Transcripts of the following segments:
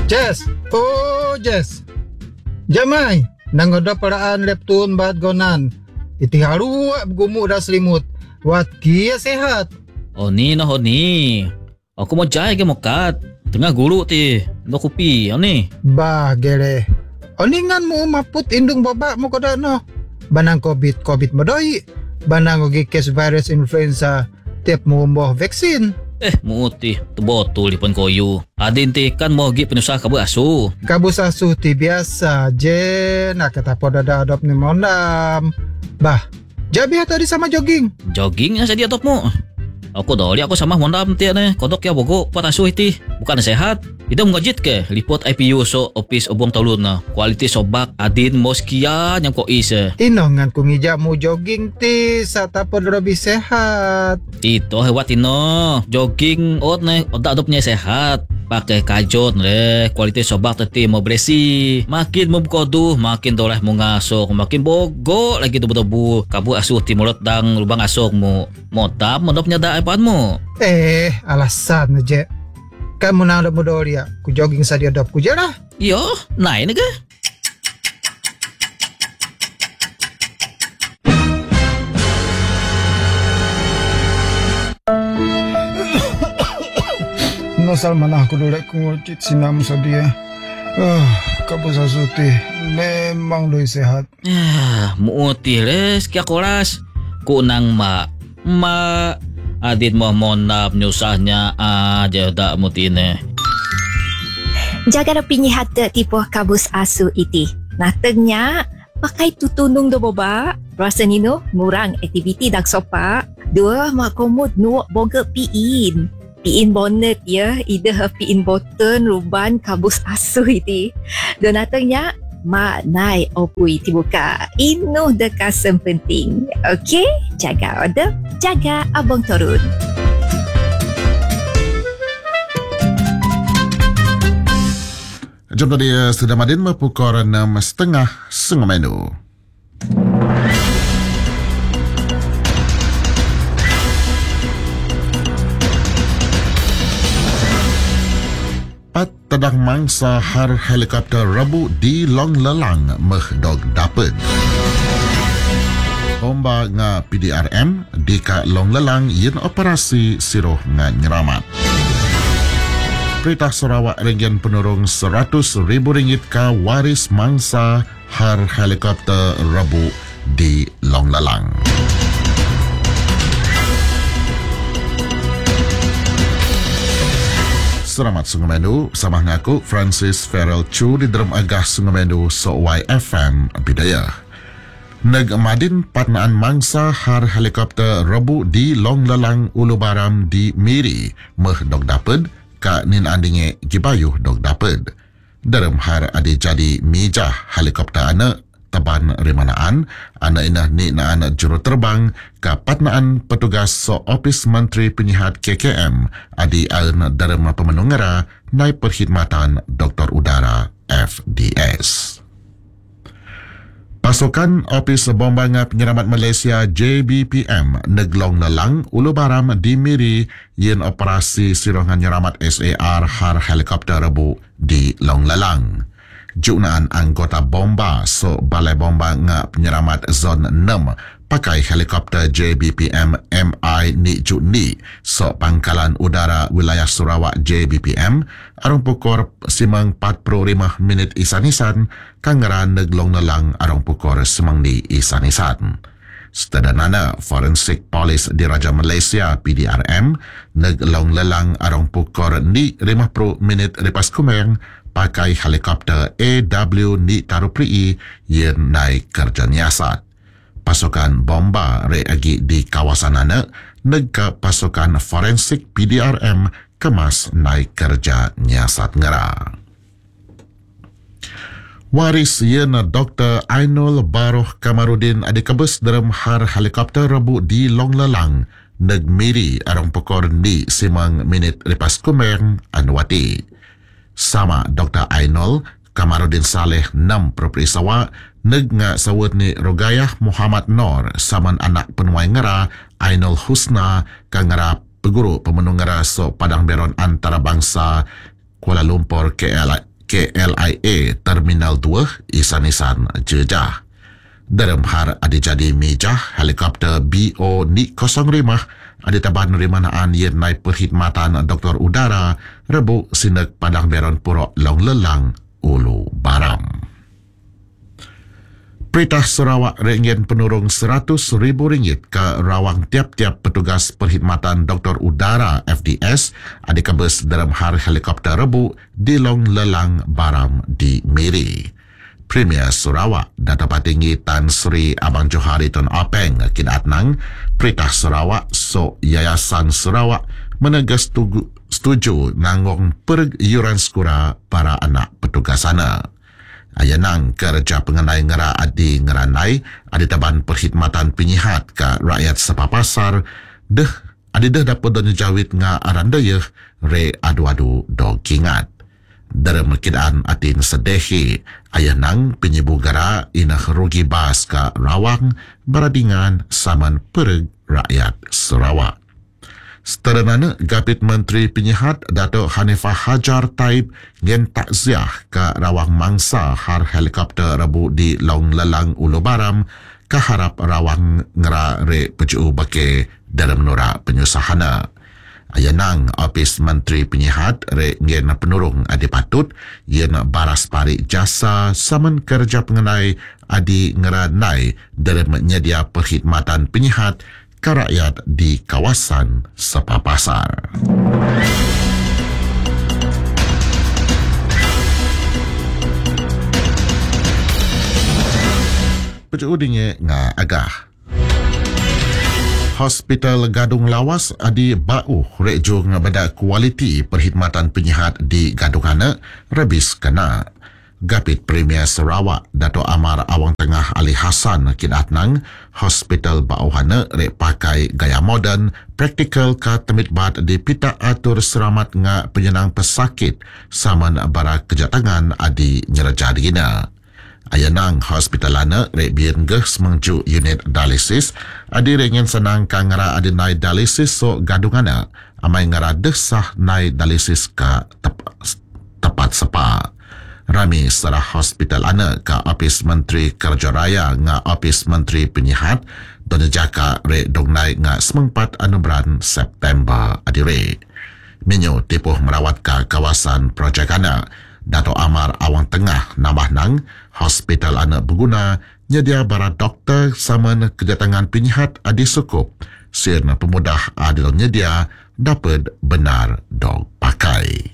Jess! Oh, Jess! Jamai! Nangoda paraan leptun bahat gonan. Iti haruwa gumu da selimut. Wat kia sehat. Oh ni. Aku mau jai ke mokat. Tengah guru ti. No kopi. Ni. Bah, gere. Oningan mo maput indung babak mo koda no. Banang COVID madoi. Banang ugi case virus influenza. Tiap mo umboh vaksin. Muti. Betul di pun koyu. Adin ti kan mau gi penusah kabu asu. Kabus asuh ti biasa je. Nak kata poda da adop ni mondam. Bah, jabi tadi sama jogging. Jogging yang saya atopmu. Aku doli aku sama mondam ti ne. Kodok ya bogo pot asuh iti. Bukan sehat. Ida mengajit ke report IPU so office obong talun na. Kualiti sobak adin moskia yang ko is. Inongan kung ija mo jogging ti sa tapod lebih sehat. Ito hewat ino. Jogging ot ne odak adopnya sehat. Pakai kajot le. Kualiti sobak teti mau beresi. Makin memkoduh makin doleh mo ngasok. Makin bogo lagi tubuh-tubuh. Kabu asuh timulot dang lubang asok mo. Motab modopnya da apaan mo. Alasan aja. Kamu nang ada mudoria, ku jogging sa dia dop ku jera. Yo, naik ke? Nosal mana aku dolek ku ngurcit sinam sa dia. Kabus asuti memang doi sehat. Muti les kya koras. Ku nang ma adit mo monap nyusahnya aja dak mutine. Jaga rapinya hati tipu kabus asu iti. Natengnya pakai tutunung do boba. Rasa nino ngurang aktiviti dak sopa. Dua mak komod nuak boga piin. Piin bonnet ya. Ida piin boten ruban kabus asu iti. Dan natengnya mak nai opui tibuka. Inu dekasem penting. Okey? Jaga order. Jaga abang turun. Jom tadi sudah madin pukul 6.30 setengah menu. Pat tedang mangsa har helikopter Rabu di Long Lelang mehdog dapet. Bomba nga PDRM di ka Long Lelang yin operasi siroh nga nyeramat. Perintah Sarawak Region penurung RM100,000 ka waris mangsa har helikopter Rabu di Long Lelang. Selamat Sungai Mendu, sama ngaku Francis Farrell Chu di dalam agah Sungai Mendu so YFM Bidayah. Nagmadin patnaan mangsa har helikopter Rabu di Long Lelang Ulu Baram di Miri mehdog dapet ka nin andinge gibayuh dog dapet. Dalam har adi jadi mijah helikopter anak taban rimanaan anak inah ni na anak juru terbang ka patnaan petugas so Office Menteri Penyihat KKM adi aun dalam pemenungara nai perkhidmatan Doktor Udara FDS. Pasukan Ofis Bombanga Penyelamat Malaysia JBPM neglong lelang Ulu Baram di Miri yin operasi sirongan nyeramat SAR har helikopter Rabu di Long Lelang. Junaan anggota bomba so Balai Bomba nga Penyelamat Zon 6 pakai helikopter JBPM MI Nikjuk Ni so Pangkalan Udara Wilayah Sarawak JBPM arung pukul 5:45 isan-isan kangara neglong nelang arung pukul 9 isan-isan. Setedanana Forensik Polis Diraja Malaysia PDRM neglong lelang arung pukul 50 lepas kumeng pakai helikopter AW Ni Tarupri yang naik kerja nyiasat. Pasukan bomba reagi di kawasan anak nega pasukan forensik PDRM kemas naik kerja nyiasat ngera. Waris yana Dr. Ainul Baroh Kamarudin adikabus dalam har helikopter Rabu di Long Lelang neg Miri arong pukul di 5 minit lepas kumeng Anwati. Sama Dr. Ainul Kamarudin Saleh 6 Properisawa neg nga sawut ni Rogayah Muhammad Nor saman anak penuai ngera Ainul Husna ka ngera peguru pemenung ngera so Padang Beron Antarabangsa Kuala Lumpur KLIA Terminal 2 Isan-Isan Jeddah. Dalam har ada jadi mijah helikopter BO-05 ada taban rimanaan yang naik perkhidmatan Doktor Udara Rebu sinek Padang Beron Purok Long Lelang Ulu Baram. Perintah Sarawak ringgit penurung RM100,000 ke rawang tiap-tiap petugas perkhidmatan Doktor Udara FDS ada kebes dalam har helikopter Rebu di Long Lelang Baram di Miri. Premier Sarawak Dato' Patinggi Tan Sri Abang Johari Tun Openg kinatnang Perintah Sarawak so Yayasan Sarawak menegas setuju nanggung periuran skura para anak petugas sana. Ayanang kerja pengenai ngera adi ngeranai adi taban perkhidmatan penyihat ke rakyat sepapasar adi dapat donjawit nga arandayah re adu-adu dogingat. Dalam kidaan atin sedehi ayanang penyibugara inah rugi bas ke rawang beradingan saman pereg rakyat Sarawak. Seterana Gabit Menteri Penyihat Dato' Hanifah Hajar Taib ngen takziah ke rawang mangsa har helikopter Rebu di Long Lelang Ulu Baram ke harap rawang ngera re peju bake dalam nura penyusahana. Ayanang Opis Menteri Penyihat re ngen penurung adi patut yen baras parik jasa saman kerja pengenai adi ngera nai dalam menyedia perkhidmatan penyihat ke rakyat di kawasan sepapasar. Pejudingnya nga agah. Hospital Gadung Lawas adi bau rejung benda kualiti perkhidmatan penyihat di Gadungana rebis kena. Gapit Premier Sarawak Dato' Amar Awang Tengah Ali Hassan kidatnang hospital bauhana rek pakai gaya moden praktikal ka temitbat di pita atur seramat nga penyenang pesakit saman bara kejatangan adi nyeraja digina. Ayanang hospitalana rek biengeh semengju unit dialisis adi ringen senang ka ngara adi nai dialisis so gadungana amai ngara desah nai dialisis ka tepat sepa. Rami serah hospital ana ke Opis Menteri Kerja Raya nga Opis Menteri Penyihat dan jaka re dongnai nga semengpat anuberan September adire. Minyo tipuh merawat ke kawasan projek ana. Dato' Amar Awang Tengah nambah nang hospital ana berguna nyedia bara doktor saman kedatangan penyihat adi sukup sirna pemudah adil nyedia dapat benar dog pakai.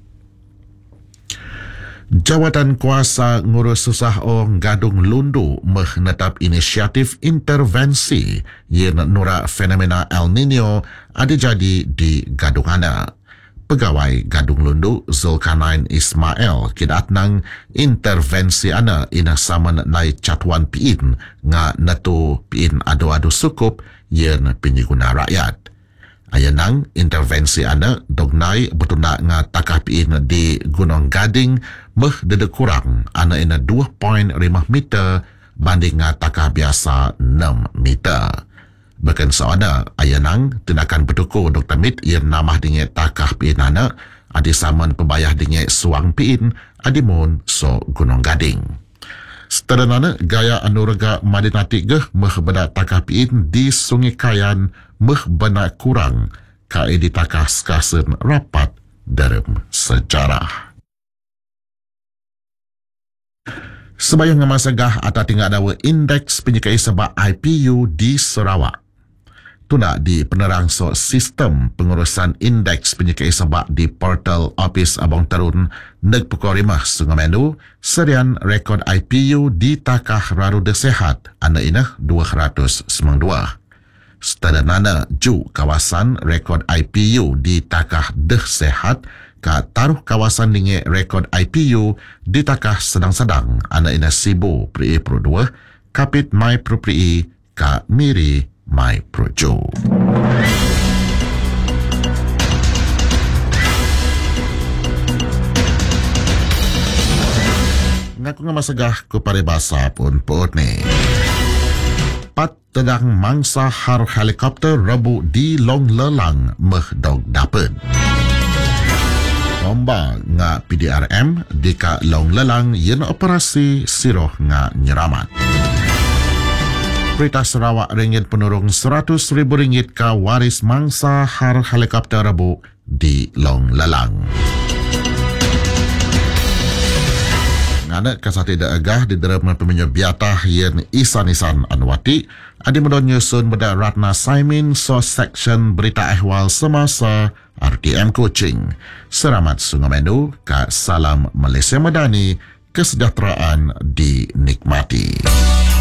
Jawatan Kuasa Ngurus Susah Ong Gadung Lundu menetap inisiatif intervensi yang nura fenomena El Nino ada jadi di Gadungana. Pegawai Gadung Lundu Zulkarnain Ismail kidatnang intervensi ana ina saman nai catuan piin nga natu piin adu-adu sukup yang penyiguna rakyat. Ayanang intervensi ana dognai betuna nga takah piin di Gunung Gading meh dede kurang ana ina 2.5 meter banding nga takah biasa 6 meter. Bahkan soana ayanang tindakan bertuku Dr. Mit yang namah dinge takah piin ana adi saman pembayah dinge suang piin adi mun so Gunung Gading. Seterana gaya anuraga madinati geh meh benda takah piin di Sungai Kayan meh benda kurang kai di takah skasen rapat dalam sejarah. Sebayang ngemasagah atau tinggal dawa indeks penyekai sebab IPU di Sarawak. Tuna di penerang so sistem pengurusan indeks penyekai sebab di portal Opis Abang Terun Neg Pukul 5 Sungai Mendu serian rekod IPU di takah raru desehat anda inah 292. Setelah ju kawasan rekod IPU di takah deh sehat ka taruh kawasan dinge rekod IPU di takah sedang-sedang anda inah Sibu Pri Pro 2 Kapit Mai Pro Pri ka Miri Mai Projo. Ngaku ngamasagah ku paribasa pun ni. Pat tedang mangsa har helikopter Rabu di Long Lelang meh dog dapen. bomba nga PDRM di ka Long Lalang yen operasi siroh nga nyeramat. Berita Sarawak ringgit penurung RM100,000 ka waris mangsa har helikopter Rabu di Long Lalang. Ngana kasati da agah di derma peminyo biatah yen Isan Anwati adi medon nyusun beda Ratna Saimin so section berita ehwal semasa RTM Kuching. Selamat Sungamenu ka Salam Malaysia Madani, kesejahteraan dinikmati.